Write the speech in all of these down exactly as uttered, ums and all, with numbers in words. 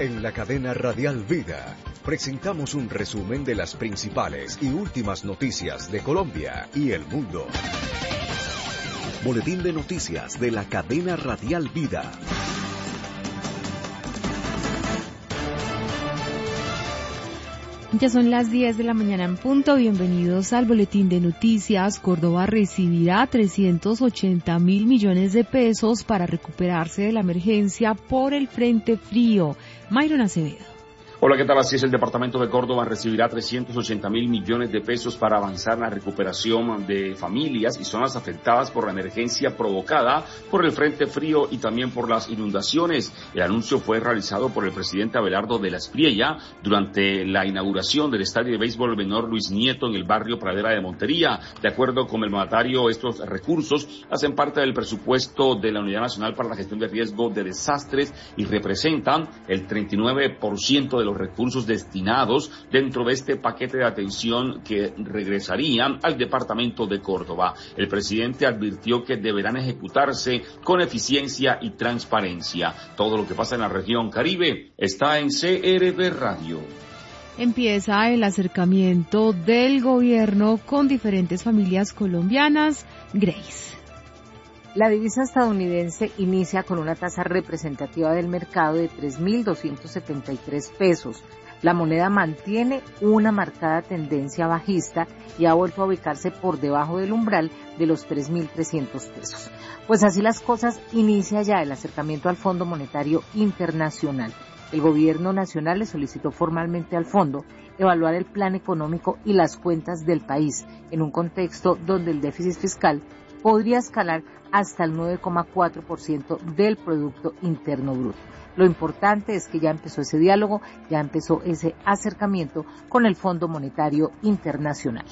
En la cadena Radial Vida, presentamos un resumen de las principales y últimas noticias de Colombia y el mundo. Boletín de noticias de la cadena Radial Vida. Ya son las diez de la mañana en punto. Bienvenidos al Boletín de Noticias. Córdoba recibirá trescientos ochenta mil millones de pesos para recuperarse de la emergencia por el Frente Frío. Mayron Acevedo. Hola, ¿qué tal? Así es, el departamento de Córdoba recibirá trescientos ochenta mil millones de pesos para avanzar en la recuperación de familias y zonas afectadas por la emergencia provocada por el Frente Frío y también por las inundaciones. El anuncio fue realizado por el presidente Abelardo de la Espriella durante la inauguración del estadio de béisbol menor Luis Nieto en el barrio Pradera de Montería. De acuerdo con el mandatario, estos recursos hacen parte del presupuesto de la Unidad Nacional para la Gestión de Riesgo de Desastres y representan el treinta y nueve por ciento de los recursos destinados dentro de este paquete de atención que regresarían al departamento de Córdoba. El presidente advirtió que deberán ejecutarse con eficiencia y transparencia. Todo lo que pasa en la región Caribe está en C R V Radio. Empieza el acercamiento del gobierno con diferentes familias colombianas. Grace. La divisa estadounidense inicia con una tasa representativa del mercado de tres mil doscientos setenta y tres pesos. La moneda mantiene una marcada tendencia bajista y ha vuelto a ubicarse por debajo del umbral de los tres mil trescientos pesos. Pues así las cosas, inicia ya el acercamiento al Fondo Monetario Internacional. El gobierno nacional le solicitó formalmente al fondo evaluar el plan económico y las cuentas del país en un contexto donde el déficit fiscal podría escalar hasta el nueve coma cuatro por ciento del Producto Interno Bruto. Lo importante es que ya empezó ese diálogo, ya empezó ese acercamiento con el Fondo Monetario Internacional.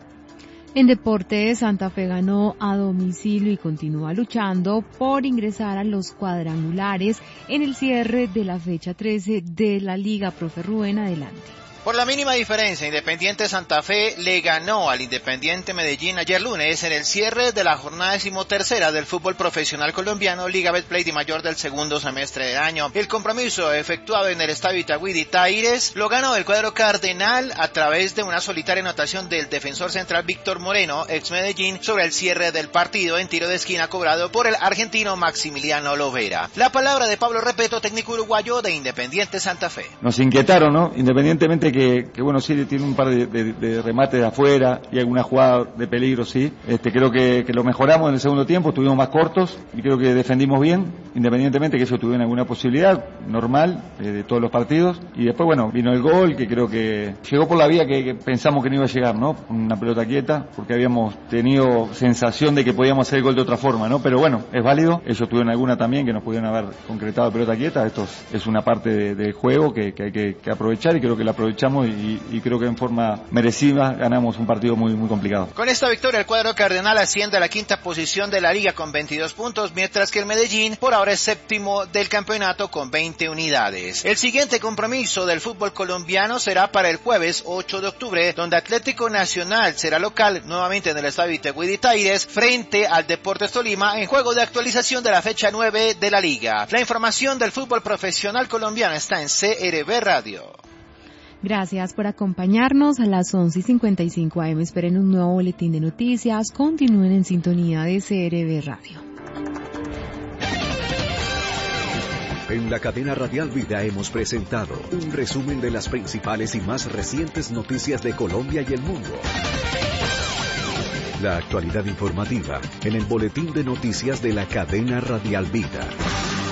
En deporte, Santa Fe ganó a domicilio y continúa luchando por ingresar a los cuadrangulares en el cierre de la fecha trece de la Liga. Profe Rubén, adelante. Por la mínima diferencia, Independiente Santa Fe le ganó al Independiente Medellín ayer lunes en el cierre de la jornada decimotercera del fútbol profesional colombiano, Liga Betplay de Mayor del segundo semestre del año. El compromiso efectuado en el estadio Itagüí de Táires lo ganó el cuadro cardenal a través de una solitaria anotación del defensor central Víctor Moreno, ex Medellín, sobre el cierre del partido en tiro de esquina cobrado por el argentino Maximiliano Lovera. La palabra de Pablo Repeto, técnico uruguayo de Independiente Santa Fe. Nos inquietaron, ¿no? Independientemente que Que, que bueno, sí tiene un par de, de, de remates de afuera y alguna jugada de peligro, sí. Este, creo que, que lo mejoramos en el segundo tiempo, estuvimos más cortos y creo que defendimos bien, independientemente que ellos tuvieran alguna posibilidad normal eh, de todos los partidos. Y después, bueno, vino el gol, que creo que llegó por la vía que, que pensamos que no iba a llegar, ¿no? Una pelota quieta, porque habíamos tenido sensación de que podíamos hacer el gol de otra forma, ¿no? Pero bueno, es válido. Ellos tuvieron alguna también que nos pudieron haber concretado pelota quieta. Esto es, es una parte de, del juego que, que hay que, que aprovechar y creo que la aprovechamos. Y, y creo que en forma merecida ganamos un partido muy muy complicado. Con esta victoria el cuadro cardenal asciende a la quinta posición de la liga con veintidós puntos, mientras que el Medellín por ahora es séptimo del campeonato con veinte unidades. El siguiente compromiso del fútbol colombiano será para el jueves ocho de octubre, donde Atlético Nacional será local nuevamente en el estadio Itagüí de Táires frente al Deportes Tolima en juego de actualización de la fecha nueve de la liga. La información del fútbol profesional colombiano está en C R V Radio. Gracias por acompañarnos a las once y cincuenta y cinco a eme. Esperen un nuevo boletín de noticias. Continúen en sintonía de C R V Radio. En la cadena Radial Vida hemos presentado un resumen de las principales y más recientes noticias de Colombia y el mundo. La actualidad informativa en el boletín de noticias de la cadena Radial Vida.